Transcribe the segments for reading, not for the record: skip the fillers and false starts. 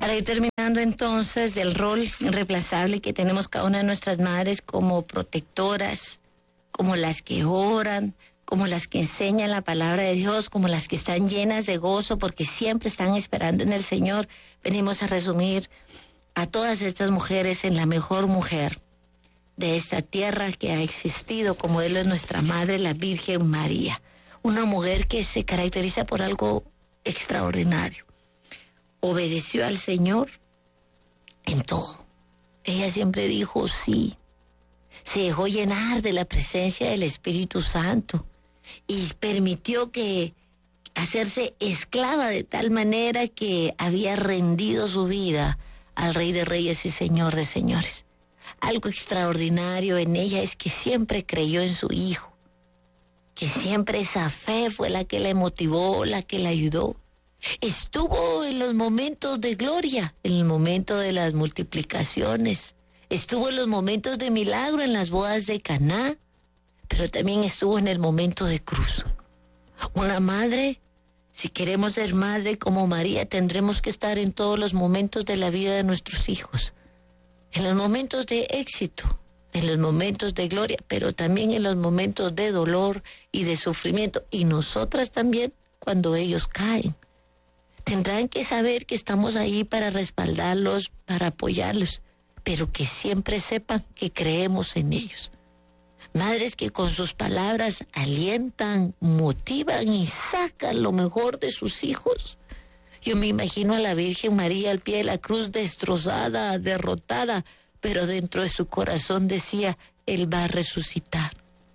Para ir terminando entonces del rol irreemplazable que tenemos cada una de nuestras madres como protectoras, como las que oran, como las que enseñan la palabra de Dios, como las que están llenas de gozo porque siempre están esperando en el Señor, venimos a resumir a todas estas mujeres en la mejor mujer de esta tierra que ha existido, como él es nuestra madre, la Virgen María. Una mujer que se caracteriza por algo extraordinario. Obedeció al Señor en todo. Ella siempre dijo sí. Se dejó llenar de la presencia del Espíritu Santo y permitió que hacerse esclava de tal manera que había rendido su vida al Rey de Reyes y Señor de Señores. Algo extraordinario en ella es que siempre creyó en su Hijo, que siempre esa fe fue la que la motivó, la que la ayudó. Estuvo en los momentos de gloria, en el momento de las multiplicaciones, estuvo en los momentos de milagro en las bodas de Caná, pero también estuvo en el momento de cruz. Una madre, si queremos ser madre como María, tendremos que estar en todos los momentos de la vida de nuestros hijos, en los momentos de éxito, en los momentos de gloria, pero también en los momentos de dolor y de sufrimiento, y nosotras también cuando ellos caen. Tendrán que saber que estamos ahí para respaldarlos, para apoyarlos, pero que siempre sepan que creemos en ellos. Madres que con sus palabras alientan, motivan y sacan lo mejor de sus hijos. Yo me imagino a la Virgen María al pie de la cruz destrozada, derrotada, pero dentro de su corazón decía, Él va a resucitar.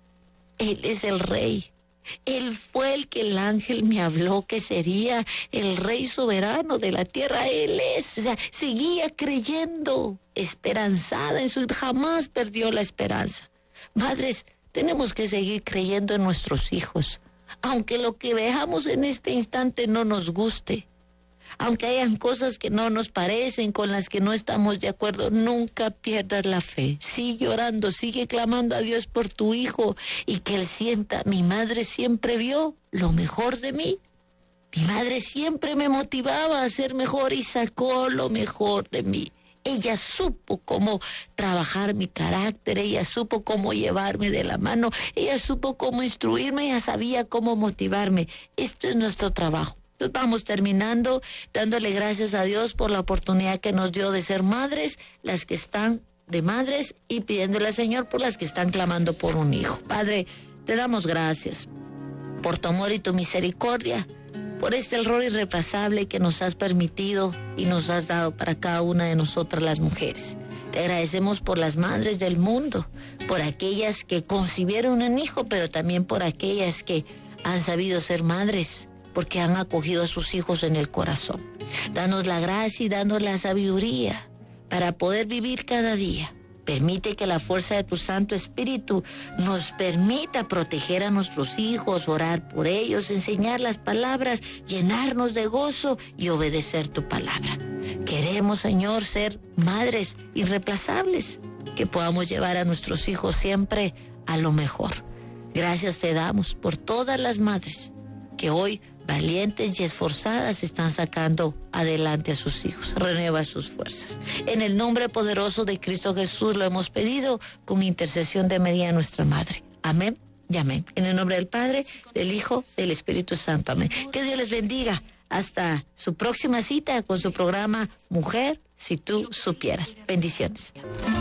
Él es el Rey. Él fue el que el ángel me habló que sería el Rey soberano de la tierra. Él es, o sea, seguía creyendo, esperanzada en su, jamás perdió la esperanza. Madres, tenemos que seguir creyendo en nuestros hijos, aunque lo que veamos en este instante no nos guste, aunque hayan cosas que no nos parecen, con las que no estamos de acuerdo, nunca pierdas la fe. Sigue orando, sigue clamando a Dios por tu hijo y que él sienta, mi madre siempre vio lo mejor de mí. Mi madre siempre me motivaba a ser mejor y sacó lo mejor de mí. Ella supo cómo trabajar mi carácter, ella supo cómo llevarme de la mano, ella supo cómo instruirme, ella sabía cómo motivarme. Esto es nuestro trabajo. Entonces vamos terminando dándole gracias a Dios por la oportunidad que nos dio de ser madres, las que están de madres, y pidiéndole al Señor por las que están clamando por un hijo. Padre, te damos gracias por tu amor y tu misericordia, por este error irreemplazable que nos has permitido y nos has dado para cada una de nosotras las mujeres. Te agradecemos por las madres del mundo, por aquellas que concibieron un hijo, pero también por aquellas que han sabido ser madres, porque han acogido a sus hijos en el corazón. Danos la gracia y danos la sabiduría para poder vivir cada día. Permite que la fuerza de tu Santo Espíritu nos permita proteger a nuestros hijos, orar por ellos, enseñar las palabras, llenarnos de gozo y obedecer tu palabra. Queremos, Señor, ser madres irreemplazables, que podamos llevar a nuestros hijos siempre a lo mejor. Gracias te damos por todas las madres que hoy, valientes y esforzadas, están sacando adelante a sus hijos. Renueva sus fuerzas. En el nombre poderoso de Cristo Jesús lo hemos pedido, con intercesión de María, nuestra Madre. Amén y amén. En el nombre del Padre, del Hijo, del Espíritu Santo. Amén. Que Dios les bendiga. Hasta su próxima cita con su programa Mujer, si tú supieras. Bendiciones.